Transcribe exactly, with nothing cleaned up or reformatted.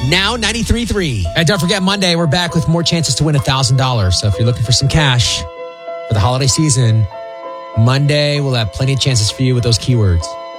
now ninety-three point three. And don't forget, Monday, we're back with more chances to win one thousand dollars. So if you're looking for some cash for the holiday season, Monday we'll have plenty of chances for you with those keywords.